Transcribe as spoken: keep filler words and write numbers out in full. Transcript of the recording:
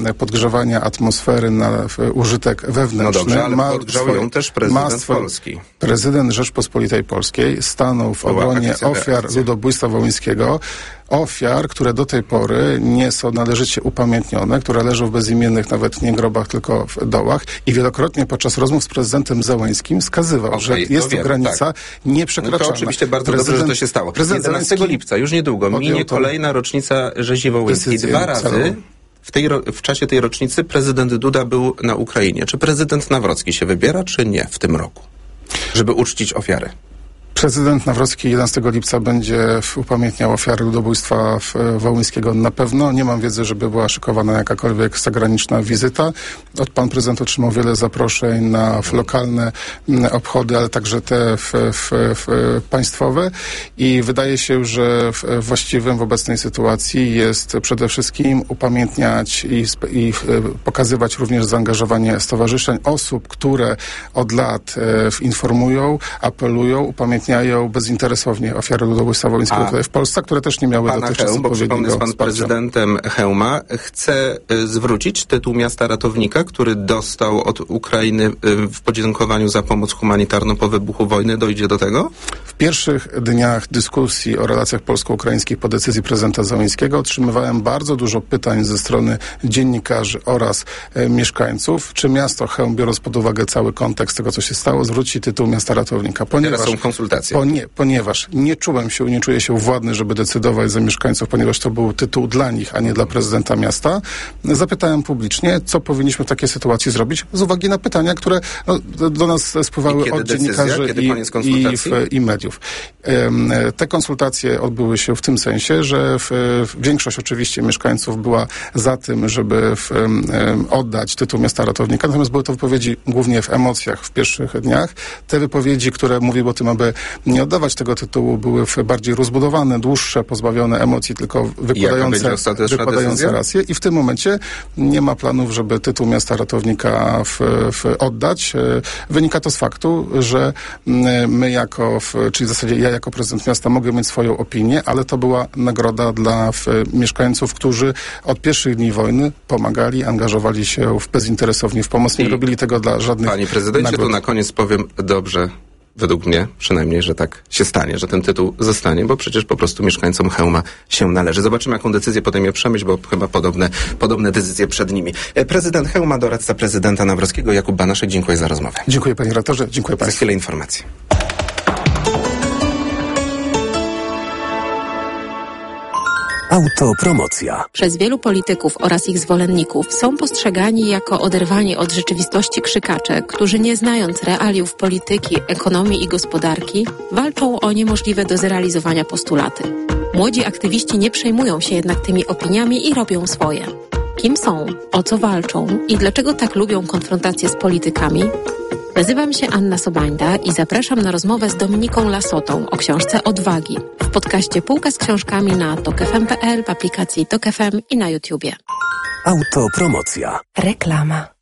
podgrzewania atmosfery na użytek wewnętrzny. No dobrze, ale ma podgrzał swoje, ją też prezydent swoje, Polski. Prezydent Rzeczpospolitej Polskiej stanął w obronie ofiar reakcja. ludobójstwa wołyńskiego. Ofiar, które do tej pory nie są należycie upamiętnione, które leżą w bezimiennych nawet nie grobach, tylko w dołach i wielokrotnie podczas rozmów z prezydentem Zełeńskim wskazywał, okay, że jest to, to granica tak. nieprzekraczalna. No to oczywiście bardzo prezydent, dobrze, że to się stało. jedenastego lipca, już niedługo, minie kolejna rocznica rzezi wołyńskiej. Dwa razy celową. W, tej, w czasie tej rocznicy prezydent Duda był na Ukrainie. Czy prezydent Nawrocki się wybiera, czy nie w tym roku, żeby uczcić ofiary? Prezydent Nawrocki jedenastego lipca będzie upamiętniał ofiary ludobójstwa wołyńskiego na pewno. Nie mam wiedzy, żeby była szykowana jakakolwiek zagraniczna wizyta. Od pan prezydent otrzymał wiele zaproszeń na lokalne obchody, ale także te w, w, w państwowe i wydaje się, że właściwym w obecnej sytuacji jest przede wszystkim upamiętniać i, i pokazywać również zaangażowanie stowarzyszeń, osób, które od lat informują, apelują, upamiętniają bezinteresownie ofiary ludobójstwa wołyńskiego tutaj w Polsce, które też nie miały dotychczas Hełm, bo przypomnę, jest pan wsparcia. prezydentem Chełma, chce y, zwrócić tytuł miasta ratownika, który dostał od Ukrainy y, w podziękowaniu za pomoc humanitarną po wybuchu wojny. Dojdzie do tego? W pierwszych dniach dyskusji o relacjach polsko-ukraińskich po decyzji prezydenta Zełeńskiego otrzymywałem bardzo dużo pytań ze strony dziennikarzy oraz e, mieszkańców, czy miasto Chełm, biorąc pod uwagę cały kontekst tego, co się stało, zwróci tytuł miasta ratownika. Ponieważ Teraz są konsultacje. Po nie, ponieważ nie czułem się, nie czuję się władny, żeby decydować za mieszkańców, ponieważ to był tytuł dla nich, a nie dla prezydenta miasta. Zapytałem publicznie, co powinniśmy w takiej sytuacji zrobić, z uwagi na pytania, które no, do, do nas spływały od dziennikarzy i, i, w, i mediów. Um, te konsultacje odbyły się w tym sensie, że w, w większość oczywiście mieszkańców była za tym, żeby w, um, oddać tytuł miasta ratownika, natomiast były to wypowiedzi głównie w emocjach w pierwszych dniach. Te wypowiedzi, które mówiły o tym, aby nie oddawać tego tytułu, były bardziej rozbudowane, dłuższe, pozbawione emocji, tylko wykładające, wykładające rację. I w tym momencie nie ma planów, żeby tytuł miasta ratownika w, w oddać. Wynika to z faktu, że my jako, w, czyli w zasadzie ja jako prezydent miasta mogę mieć swoją opinię, ale to była nagroda dla w, mieszkańców, którzy od pierwszych dni wojny pomagali, angażowali się w bezinteresownie w pomoc. Nie I robili tego dla żadnych Panie prezydencie, nagród. To na koniec powiem dobrze. Według mnie przynajmniej, że tak się stanie, że ten tytuł zostanie, bo przecież po prostu mieszkańcom Chełma się należy. Zobaczymy, jaką decyzję podejmie Przemyśl, bo chyba podobne, podobne decyzje przed nimi. Prezydent Chełma, doradca prezydenta Nawrockiego, Jakub Banaszek, dziękuję za rozmowę. Dziękuję panie redaktorze, dziękuję państwu. Za chwilę informacje. Autopromocja. Przez wielu polityków oraz ich zwolenników są postrzegani jako oderwani od rzeczywistości krzykacze, którzy nie znając realiów polityki, ekonomii i gospodarki, walczą o niemożliwe do zrealizowania postulaty. Młodzi aktywiści nie przejmują się jednak tymi opiniami i robią swoje. Kim są, o co walczą i dlaczego tak lubią konfrontację z politykami? Nazywam się Anna Sobańda i zapraszam na rozmowę z Dominiką Lasotą o książce Odwagi w podcaście Półka z książkami na tok f m kropka p l, w aplikacji Tok F M i na YouTubie. Autopromocja. Reklama.